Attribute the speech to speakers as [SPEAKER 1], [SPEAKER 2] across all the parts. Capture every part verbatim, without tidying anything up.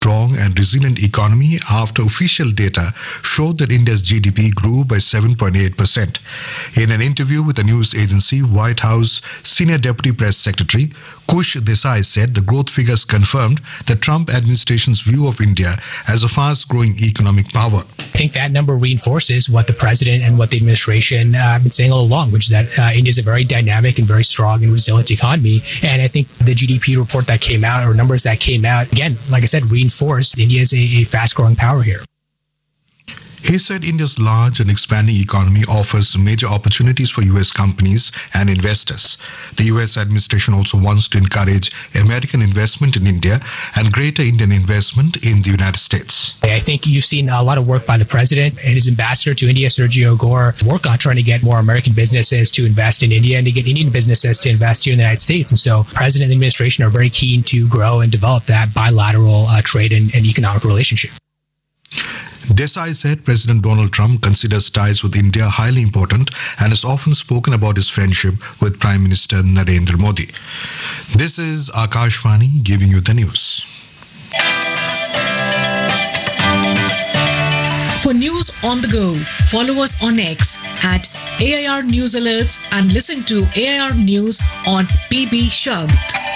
[SPEAKER 1] strong and resilient economy after official data showed that India's G D P grew by seven point eight percent. In an interview with the news agency, White House Senior Deputy Press Secretary Kush Desai said the growth figures confirmed the Trump administration's view of India as a fast-growing economic power.
[SPEAKER 2] I think that number reinforces what the president and what the administration uh, have been saying all along, which is that uh, India is a very dynamic and very strong and resilient economy. And I think the G D P report that came out, or numbers that came out, again, like I said, reinforced India is a, a fast-growing power here.
[SPEAKER 1] He said India's large and expanding economy offers major opportunities for U S companies and investors. The U S administration also wants to encourage American investment in India and greater Indian investment in the United States.
[SPEAKER 2] I think you've seen a lot of work by the president and his ambassador to India, Sergio Gore, work on trying to get more American businesses to invest in India and to get Indian businesses to invest here in the United States. And so president and administration are very keen to grow and develop that bilateral uh, trade and, and economic relationship.
[SPEAKER 1] Desai said President Donald Trump considers ties with India highly important and has often spoken about his friendship with Prime Minister Narendra Modi. This is Akashvani giving you the news.
[SPEAKER 3] For news on the go, follow us on X at A I R News Alerts and listen to A I R News on P B Shabd.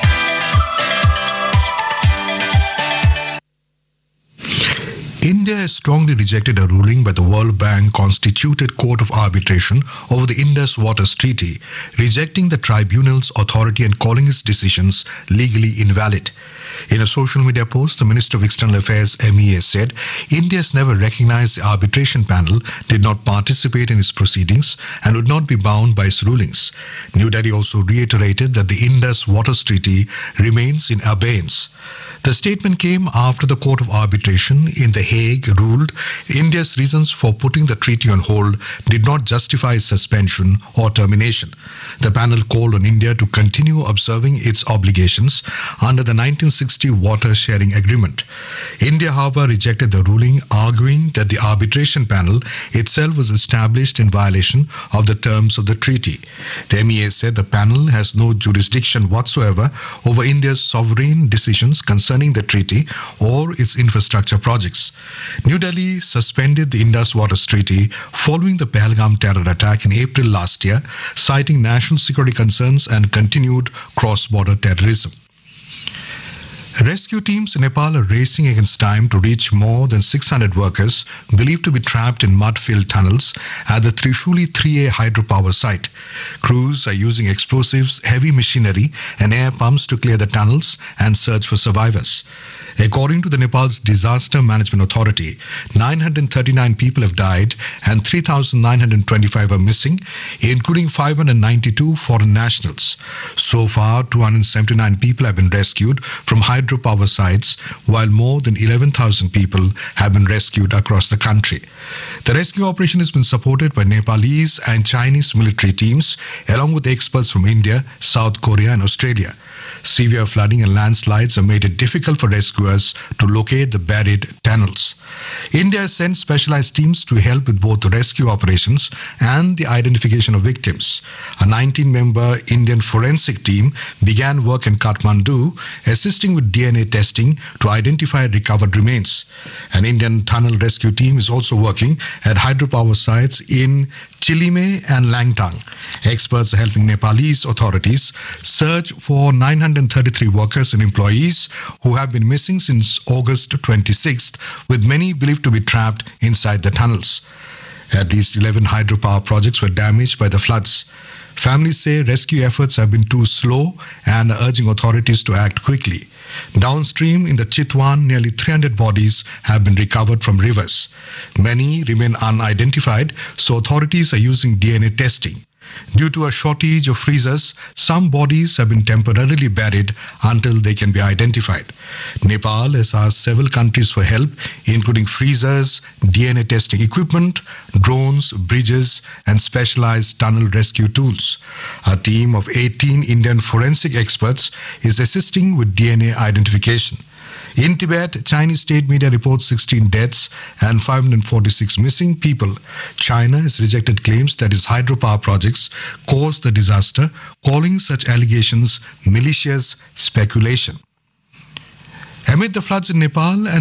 [SPEAKER 1] India has strongly rejected a ruling by the World Bank Constituted Court of Arbitration over the Indus Waters Treaty, rejecting the tribunal's authority and calling its decisions legally invalid. In a social media post, the Minister of External Affairs M E A said India has never recognized the arbitration panel, did not participate in its proceedings and would not be bound by its rulings. New Delhi also reiterated that the Indus Waters Treaty remains in abeyance. The statement came after the Court of Arbitration in The Hague ruled India's reasons for putting the treaty on hold did not justify suspension or termination. The panel called on India to continue observing its obligations under the nineteen sixty Water Sharing Agreement. India, however, rejected the ruling, arguing that the arbitration panel itself was established in violation of the terms of the treaty. The M E A said the panel has no jurisdiction whatsoever over India's sovereign decisions concerning the treaty or its infrastructure projects. New Delhi suspended the Indus Waters Treaty following the Pahalgam terror attack in April last year, citing national security concerns and continued cross-border terrorism. Rescue teams in Nepal are racing against time to reach more than six hundred workers believed to be trapped in mud-filled tunnels at the Trishuli three A hydropower site. Crews are using explosives, heavy machinery and air pumps to clear the tunnels and search for survivors. According to the Nepal's Disaster Management Authority, nine hundred thirty-nine people have died and three thousand nine hundred twenty-five are missing, including five hundred ninety-two foreign nationals. So far, two hundred seventy-nine people have been rescued from hydropower sites, while more than eleven thousand people have been rescued across the country. The rescue operation has been supported by Nepalese and Chinese military teams, along with experts from India, South Korea and Australia. Severe flooding and landslides have made it difficult for rescuers to locate the buried tunnels. India has sent specialized teams to help with both the rescue operations and the identification of victims. A nineteen-member Indian forensic team began work in Kathmandu, assisting with D N A testing to identify recovered remains. An Indian tunnel rescue team is also working at hydropower sites in Chilime and Langtang. Experts are helping Nepalese authorities search for nine hundred thirty-three workers and employees who have been missing since August twenty-sixth, with many believed to be trapped inside the tunnels. At least eleven hydropower projects were damaged by the floods. Families say rescue efforts have been too slow and are urging authorities to act quickly. Downstream in the Chitwan, nearly three hundred bodies have been recovered from rivers. Many remain unidentified, so authorities are using D N A testing. Due to a shortage of freezers, some bodies have been temporarily buried until they can be identified. Nepal has asked several countries for help, including freezers, D N A testing equipment, drones, bridges, and specialized tunnel rescue tools. A team of eighteen Indian forensic experts is assisting with D N A identification. In Tibet, Chinese state media reports sixteen deaths and five hundred forty-six missing people. China has rejected claims that its hydropower projects caused the disaster, calling such allegations malicious speculation. Amid the floods in Nepal and